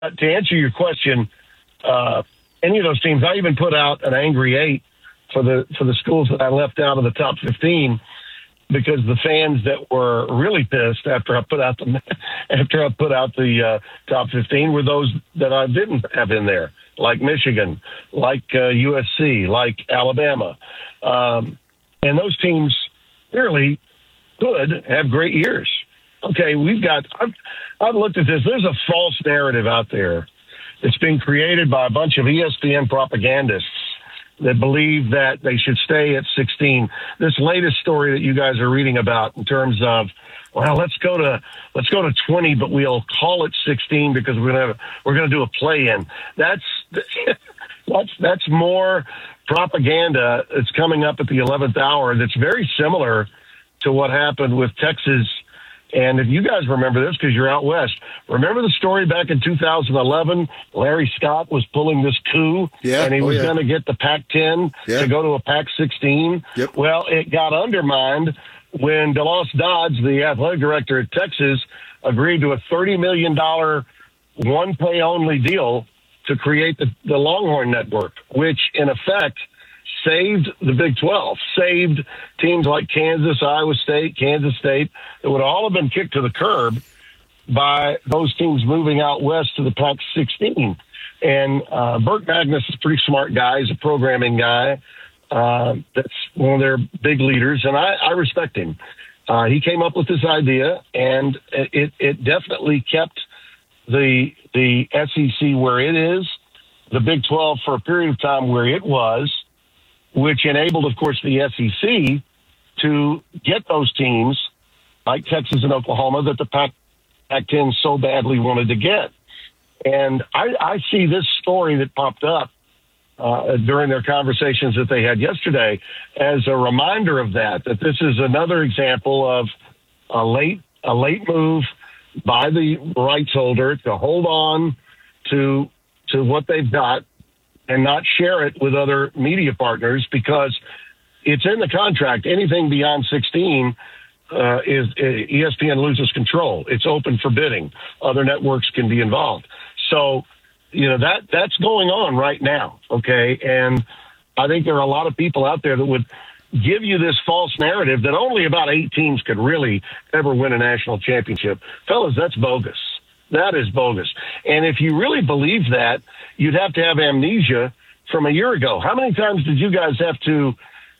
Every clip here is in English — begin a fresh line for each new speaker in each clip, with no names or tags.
to answer your question, any of those teams, I even put out an angry 8 for the schools that I left out of the top 15 because the fans that were really pissed after I put out the top 15 were those that I didn't have in there, like Michigan, like USC, like Alabama, and those teams clearly could have great years. Okay, I've looked at this. There's a false narrative out there that's been created by a bunch of ESPN propagandists that believe that they should stay at 16. This latest story that you guys are reading about in terms of, well, let's go to 20, but we'll call it 16 because we're gonna do a play-in. That's more propaganda that's coming up at the 11th hour. That's very similar to what happened with Texas. And if you guys remember this, because you're out west, remember the story back in 2011? Larry Scott was pulling this coup, and he was going to get the Pac-10 to go to a Pac-16.
Yep.
Well, it got undermined when DeLoss Dodds, the athletic director at Texas, agreed to a $30 million one-pay-only deal to create the Longhorn Network, which, in effect, saved the Big 12, saved teams like Kansas, Iowa State, Kansas State, that would all have been kicked to the curb by those teams moving out west to the Pac-16. And Burt Magnus is a pretty smart guy. He's a programming guy. That's one of their big leaders, and I respect him. He came up with this idea, and it definitely kept the SEC where it is, the Big 12 for a period of time where it was, which enabled, of course, the SEC to get those teams like Texas and Oklahoma that the Pac-10 so badly wanted to get. And I see this story that popped up during their conversations that they had yesterday as a reminder of that this is another example of a late move by the rights holder to hold on to what they've got and not share it with other media partners because it's in the contract. Anything beyond 16 is ESPN loses control. It's open for bidding. Other networks can be involved. So, that's going on right now. Okay. And I think there are a lot of people out there that would give you this false narrative that only about 8 teams could really ever win a national championship. Fellas, that's bogus. That is bogus. And if you really believe that, you'd have to have amnesia from a year ago. How many times did you guys have to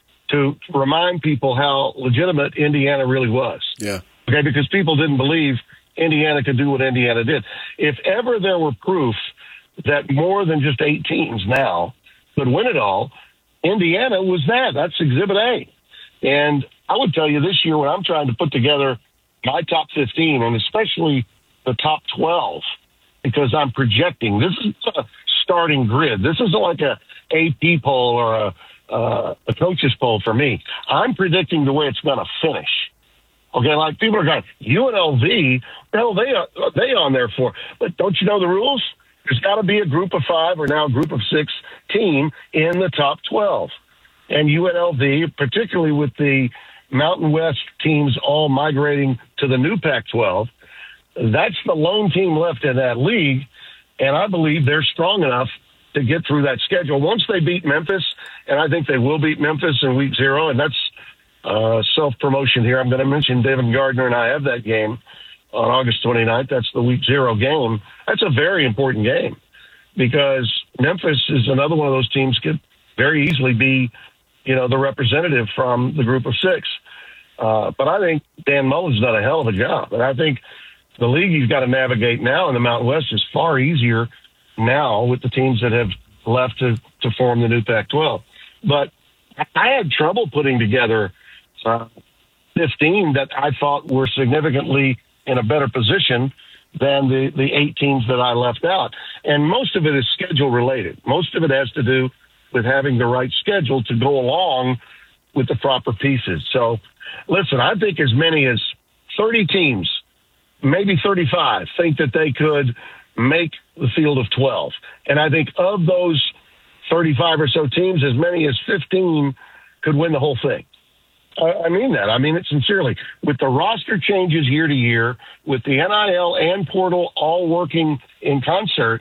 remind people how legitimate Indiana really was?
Yeah.
Okay, because people didn't believe Indiana could do what Indiana did. If ever there were proof that more than just 8 teams now could win it all, Indiana was that. That's Exhibit A. And I would tell you this year when I'm trying to put together my top 15, and especially the top 12, because I'm projecting. This is a starting grid. This isn't like a AP poll or a coaches poll for me. I'm predicting the way it's going to finish. Okay, like people are going, UNLV, hell, they on there for. But don't you know the rules? There's got to be a group of 5 or now a group of 6 team in the top 12. And UNLV, particularly with the Mountain West teams all migrating to the new Pac-12, that's the lone team left in that league, and I believe they're strong enough to get through that schedule. Once they beat Memphis, and I think they will beat Memphis in week 0, and that's self-promotion here. I'm going to mention David Gardner and I have that game on August 29th. That's the week 0 game. That's a very important game because Memphis is another one of those teams could very easily be, the representative from the group of 6. But I think Dan Mullen's done a hell of a job, and I think the league he's got to navigate now in the Mountain West is far easier now with the teams that have left to form the new Pac-12. But I had trouble putting together 15 that I thought were significantly in a better position than the 8 teams that I left out. And most of it is schedule related. Most of it has to do with having the right schedule to go along with the proper pieces. So, listen, I think as many as 30 teams, maybe 35, think that they could make the field of 12. And I think of those 35 or so teams, as many as 15 could win the whole thing. I mean that. I mean it sincerely. With the roster changes year to year, with the NIL and portal all working in concert,